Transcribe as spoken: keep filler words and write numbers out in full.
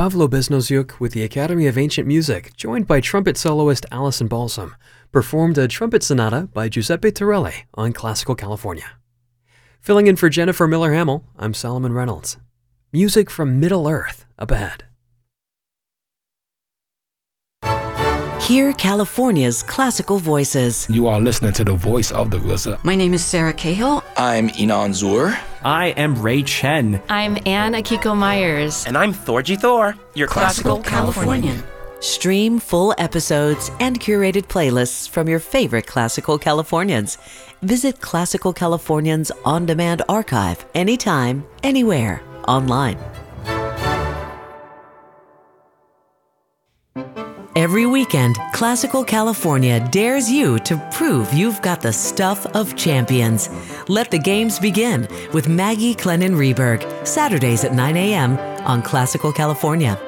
Pavlo Besnoziuk with the Academy of Ancient Music, joined by trumpet soloist Alison Balsam, performed a trumpet sonata by Giuseppe Torelli on Classical California. Filling in for Jennifer Miller-Hamill, I'm Solomon Reynolds. Music from Middle-earth up ahead. Hear California's classical voices. You are listening to the voice of the R Z A. My name is Sarah Cahill. I'm Inan Zur. I am Ray Chen. I'm Anne Akiko Myers. And I'm Thorgy Thor, your classical, classical Californian. Californian. Stream full episodes and curated playlists from your favorite Classical Californians. Visit Classical Californians on-demand archive anytime, anywhere, online. Every weekend, Classical California dares you to prove you've got the stuff of champions. Let the games begin with Maggie Clennon Reberg, Saturdays at nine a.m. on Classical California.